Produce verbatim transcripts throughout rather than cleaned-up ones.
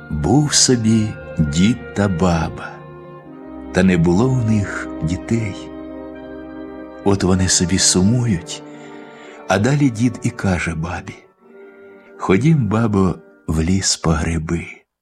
Був собі дід та баба, та не було у них дітей. От вони собі сумують, а далі дід і каже бабі: «Ходім, бабо, в ліс по гриби».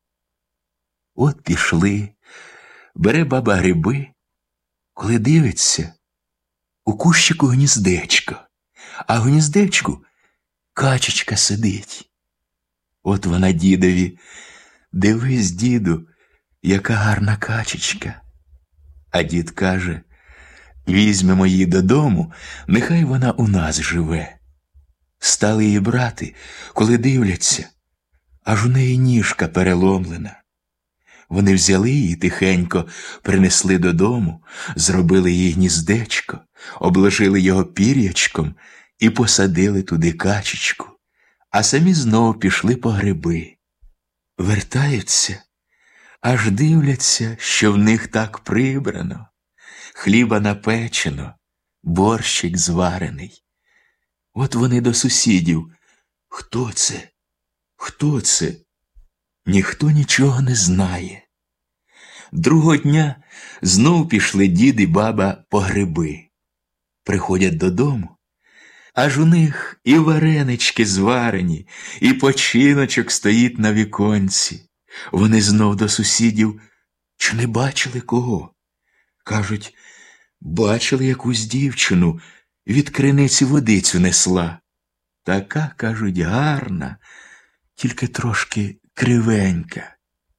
От пішли, бере баба гриби, коли дивиться, у кущику гніздечко, а в гніздечку качечка сидить. От вона дідові: «Дивись, діду, яка гарна качечка». А дід каже: «Візьмемо її додому, нехай вона у нас живе». Стали її брати, коли дивляться, аж у неї ніжка переломлена. Вони взяли її тихенько, принесли додому, зробили їй гніздечко, обложили його пір'ячком і посадили туди качечку, а самі знову пішли по гриби. Вертаються, аж дивляться, що в них так прибрано, хліба напечено, борщик зварений. От вони до сусідів: «Хто це? Хто це?» Ніхто нічого не знає. Другого дня знов пішли дід і баба по гриби. Приходять додому, аж у них і варенички зварені, і починочок стоїть на віконці. Вони знов до сусідів: «Чи не бачили кого?» Кажуть: «Бачили якусь дівчину, від криниці водицю несла. Така, кажуть, гарна, тільки трошки кривенька».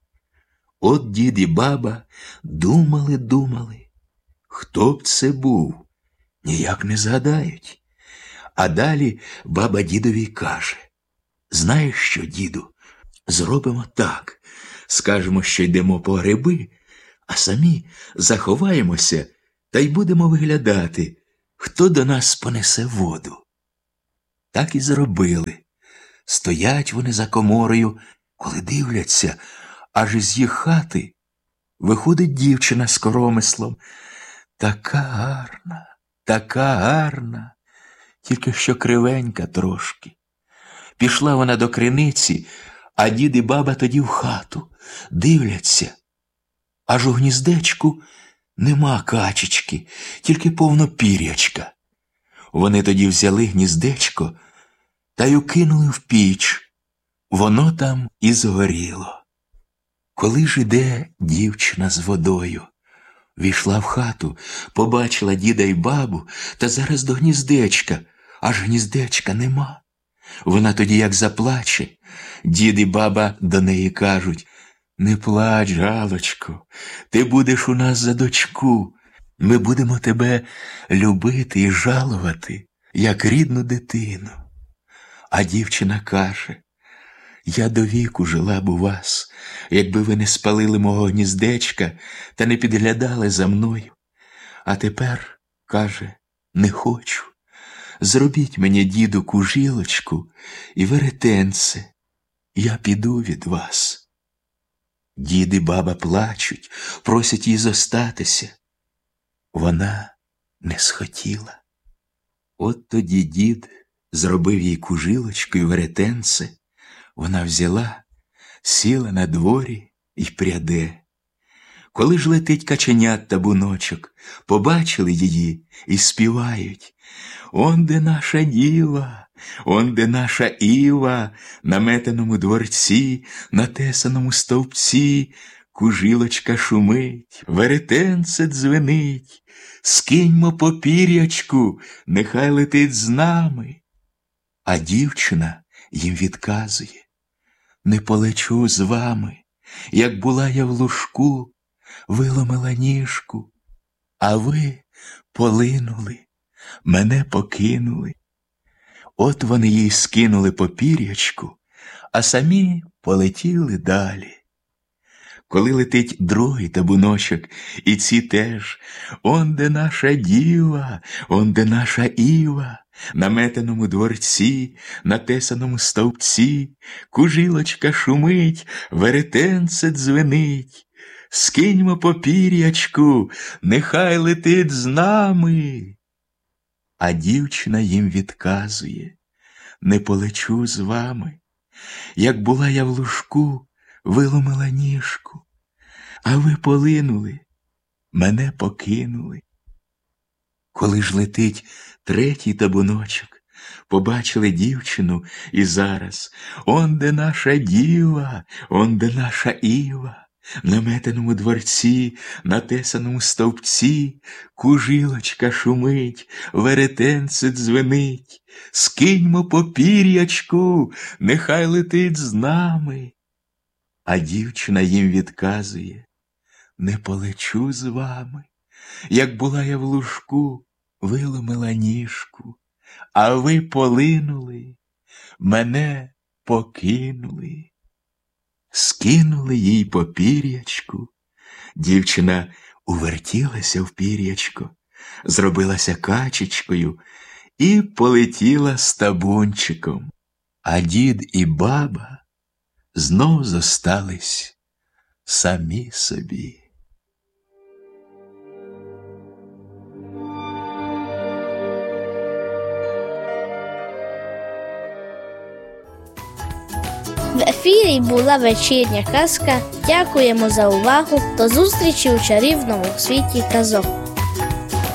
От дід і баба думали-думали, хто б це був, ніяк не згадають. А далі баба дідові каже: «Знаєш що, діду, зробимо так, скажемо, що йдемо по гриби, а самі заховаємося та й будемо виглядати, хто до нас понесе воду». Так і зробили. Стоять вони за коморою, коли дивляться, аж із їх хати виходить дівчина з коромислом. Така гарна, така гарна, тільки що кривенька трошки. Пішла вона до криниці, а дід і баба тоді в хату. Дивляться, аж у гніздечку нема качечки, тільки повно пір'ячка. Вони тоді взяли гніздечко та й укинули в піч. Воно там і згоріло. Коли ж іде дівчина з водою, війшла в хату, побачила діда й бабу, та зараз до гніздечка, аж гніздечка нема. Вона тоді як заплаче. Дід і баба до неї кажуть: «Не плач, Галочко, ти будеш у нас за дочку. Ми будемо тебе любити і жалувати, як рідну дитину». А дівчина каже: «Я до віку жила б у вас, якби ви не спалили мого гніздечка та не підглядали за мною. А тепер, каже, не хочу. Зробіть мені, діду, кужілочку і веретенце. Я піду від вас». Дід і баба плачуть, просять її зостатися. Вона не схотіла. От тоді дід зробив їй кужилочку і веретенце. Вона взяла, сіла на дворі й пряде. Коли ж летить каченят табуночок, побачили її і співають: «Он де наша діва, он де наша Іва, на метеному дворці, на тесаному стовпці, кужилочка шумить, веретенце дзвенить, скиньмо по пір'ячку, нехай летить з нами». А дівчина їм відказує: «Не полечу з вами, як була я в лужку, виломила ніжку, а ви полинули, мене покинули». От вони їй скинули по пір'ячку, а самі полетіли далі. Коли летить другий табуночок, і ці теж: «Он де наша діва, он де наша Іва, на метеному дворці, на тесаному стовпці, кужилочка шумить, веретенце дзвенить, скиньмо по пір'ячку, нехай летить з нами». А дівчина їм відказує: «Не полечу з вами, як була я в лужку, виломила ніжку, а ви полинули, мене покинули. Коли ж летить третій табуночок, побачили дівчину і зараз: он де наша діва, он де наша Іва. На метеному дворці, на тесаному стовпці, кужилочка шумить, веретенце дзвенить. Скиньмо попір'ячку, нехай летить з нами. А дівчина їм відказує: не полечу з вами. Як була я в лужку, виломила ніжку, а ви полинули, мене покинули. Скинули їй попір'ячку. Дівчина увертілася в пір'ячко, зробилася качечкою і полетіла з табунчиком. А дід і баба знов зостались самі собі. В ефірі була вечірня казка. Дякуємо за увагу. До зустрічі у чарівному світі казок.